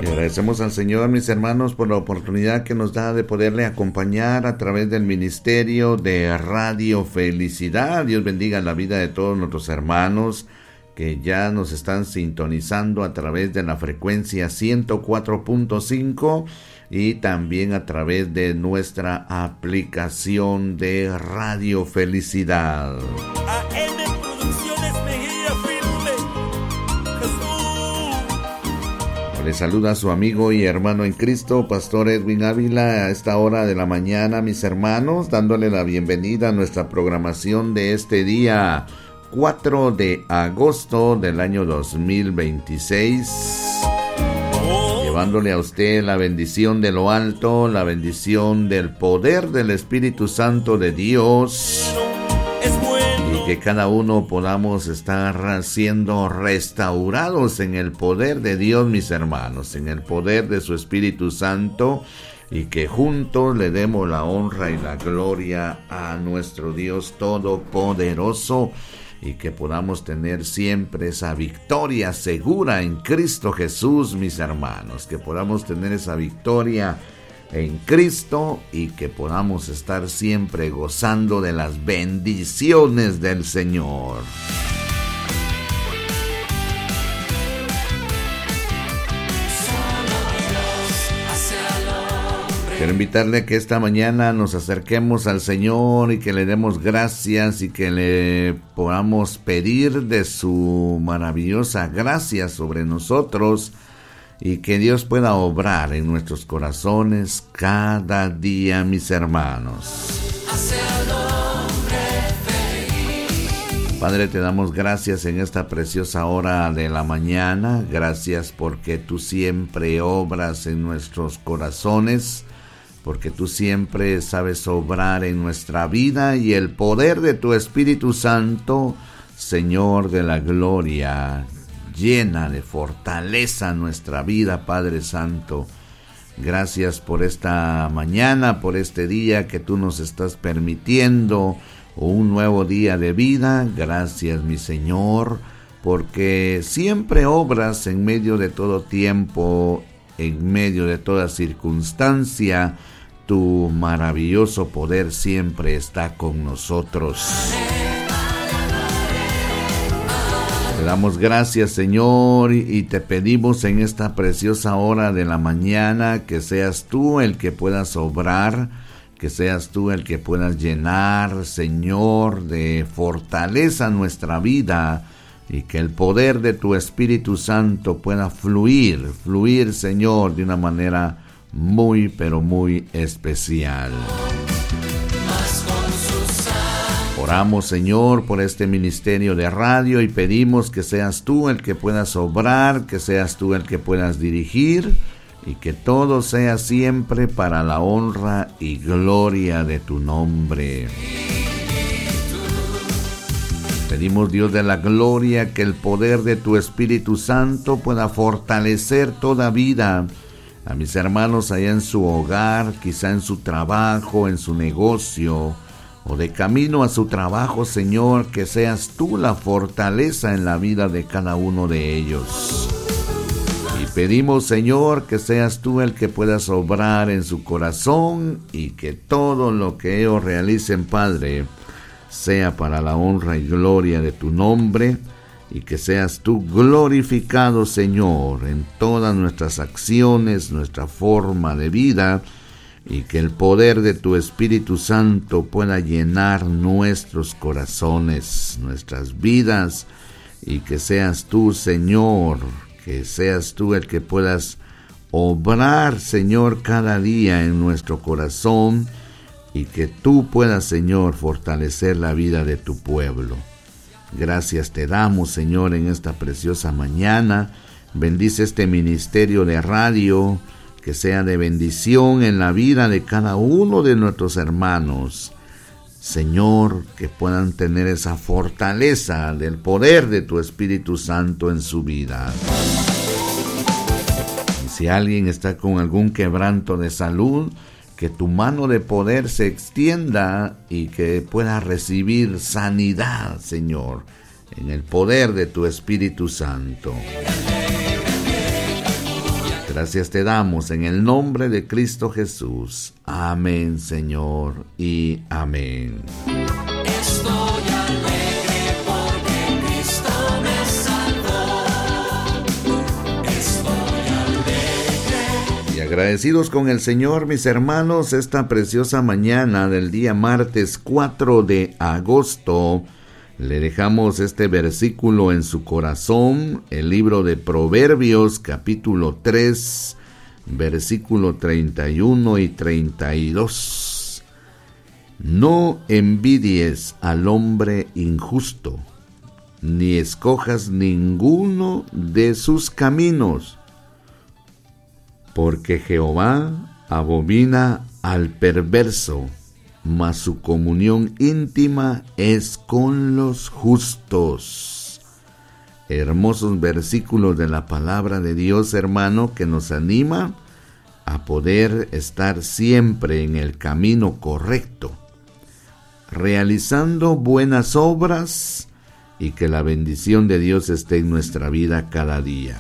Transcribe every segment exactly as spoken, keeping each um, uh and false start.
Y agradecemos al Señor, mis hermanos, por la oportunidad que nos da de poderle acompañar a través del ministerio de Radio Felicidad. Dios bendiga la vida de todos nuestros hermanos que ya nos están sintonizando a través de la frecuencia ciento cuatro punto cinco y también a través de nuestra aplicación de Radio Felicidad. A N Producciones Mejía Firme, Jesús. Les saluda su amigo y hermano en Cristo, Pastor Edwin Ávila, a esta hora de la mañana, mis hermanos, dándole la bienvenida a nuestra programación de este día cuatro de agosto del año dos mil veintiséis, llevándole a usted la bendición de lo alto, la bendición del poder del Espíritu Santo de Dios, y que cada uno podamos estar siendo restaurados en el poder de Dios, mis hermanos, en el poder de su Espíritu Santo, y que juntos le demos la honra y la gloria a nuestro Dios Todopoderoso, y que podamos tener siempre esa victoria segura en Cristo Jesús, mis hermanos, que podamos tener esa victoria en Cristo y que podamos estar siempre gozando de las bendiciones del Señor. Quiero invitarle a que esta mañana nos acerquemos al Señor y que le demos gracias y que le podamos pedir de su maravillosa gracia sobre nosotros y que Dios pueda obrar en nuestros corazones cada día, mis hermanos. Padre, te damos gracias en esta preciosa hora de la mañana. Gracias porque tú siempre obras en nuestros corazones, porque tú siempre sabes obrar en nuestra vida, y el poder de tu Espíritu Santo, Señor de la gloria, llena de fortaleza nuestra vida, Padre Santo. Gracias por esta mañana, por este día que tú nos estás permitiendo, un nuevo día de vida. Gracias, mi Señor, porque siempre obras en medio de todo tiempo, en medio de toda circunstancia. Tu maravilloso poder siempre está con nosotros. Te damos gracias, Señor, y te pedimos en esta preciosa hora de la mañana que seas tú el que puedas obrar, que seas tú el que puedas llenar, Señor, de fortaleza nuestra vida, y que el poder de tu Espíritu Santo pueda fluir, fluir, Señor, de una manera muy, pero muy especial. Oramos, Señor, por este ministerio de radio y pedimos que seas tú el que puedas obrar, que seas tú el que puedas dirigir, y que todo sea siempre para la honra y gloria de tu nombre. Pedimos, Dios de la gloria, que el poder de tu Espíritu Santo pueda fortalecer toda vida a mis hermanos allá en su hogar, quizá en su trabajo, en su negocio, o de camino a su trabajo, Señor, que seas tú la fortaleza en la vida de cada uno de ellos. Y pedimos, Señor, que seas tú el que puedas obrar en su corazón y que todo lo que ellos realicen, Padre, sea para la honra y gloria de tu nombre, y que seas tú glorificado, Señor, en todas nuestras acciones, nuestra forma de vida, y que el poder de tu Espíritu Santo pueda llenar nuestros corazones, nuestras vidas, y que seas tú, Señor, que seas tú el que puedas obrar, Señor, cada día en nuestro corazón, y que tú puedas, Señor, fortalecer la vida de tu pueblo. Gracias te damos, Señor, en esta preciosa mañana. Bendice este ministerio de radio, que sea de bendición en la vida de cada uno de nuestros hermanos. Señor, que puedan tener esa fortaleza del poder de tu Espíritu Santo en su vida. Y si alguien está con algún quebranto de salud, que tu mano de poder se extienda y que pueda recibir sanidad, Señor, en el poder de tu Espíritu Santo. Gracias te damos en el nombre de Cristo Jesús. Amén, Señor, y amén. Estoy alegre porque Cristo me salvó. Estoy alegre. Y agradecidos con el Señor, mis hermanos, esta preciosa mañana del día martes cuatro de agosto, le dejamos este versículo en su corazón, el libro de Proverbios, capítulo tres, versículo treinta y uno y treinta y dos. No envidies al hombre injusto, ni escojas ninguno de sus caminos, porque Jehová abomina al perverso, mas su comunión íntima es con los justos. Hermosos versículos de la palabra de Dios, hermano, que nos anima a poder estar siempre en el camino correcto, realizando buenas obras, y que la bendición de Dios esté en nuestra vida cada día.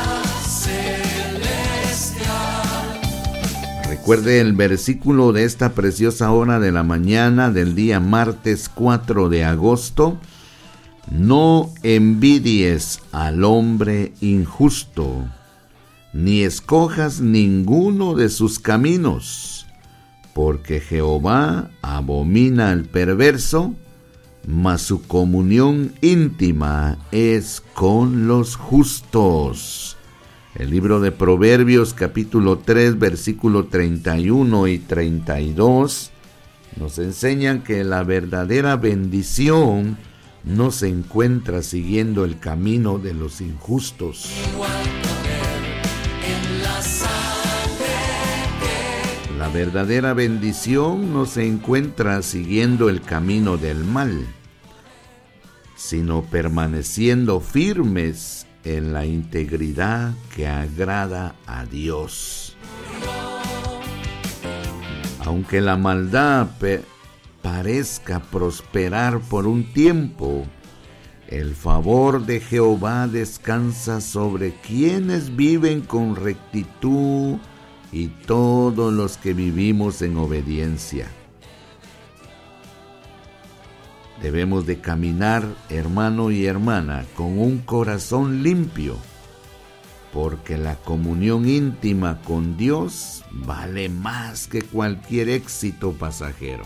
Recuerde el versículo de esta preciosa hora de la mañana del día martes cuatro de agosto. No envidies al hombre injusto, ni escojas ninguno de sus caminos, porque Jehová abomina al perverso, mas su comunión íntima es con los justos. El libro de Proverbios, capítulo tres, versículo treinta y uno y treinta y dos, nos enseñan que la verdadera bendición no se encuentra siguiendo el camino de los injustos. La verdadera bendición no se encuentra siguiendo el camino del mal, sino permaneciendo firmes en la integridad que agrada a Dios. Aunque la maldad pe- parezca prosperar por un tiempo, el favor de Jehová descansa sobre quienes viven con rectitud y todos los que vivimos en obediencia. Debemos de caminar, hermano y hermana, con un corazón limpio, porque la comunión íntima con Dios vale más que cualquier éxito pasajero.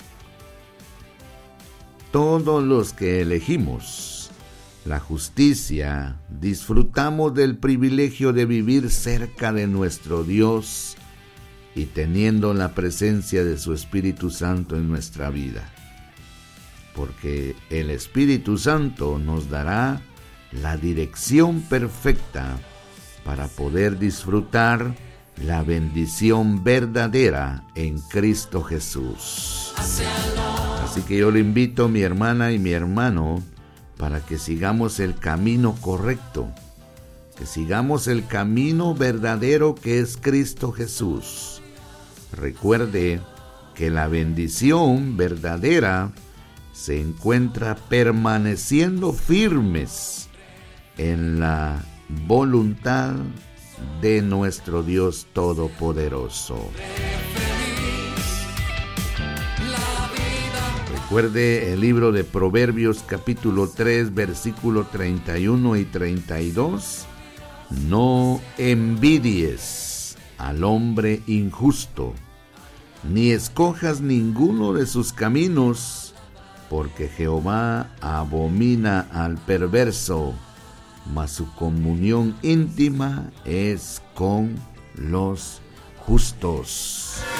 Todos los que elegimos la justicia disfrutamos del privilegio de vivir cerca de nuestro Dios y teniendo la presencia de su Espíritu Santo en nuestra vida, porque el Espíritu Santo nos dará la dirección perfecta para poder disfrutar la bendición verdadera en Cristo Jesús. Así que yo le invito, mi hermana y mi hermano, para que sigamos el camino correcto, que sigamos el camino verdadero que es Cristo Jesús. Recuerde que la bendición verdadera se encuentra permaneciendo firmes en la voluntad de nuestro Dios Todopoderoso. Recuerde el libro de Proverbios capítulo tres, versículo treinta y uno y treinta y dos. No envidies al hombre injusto, ni escojas ninguno de sus caminos, porque Jehová abomina al perverso, mas su comunión íntima es con los justos.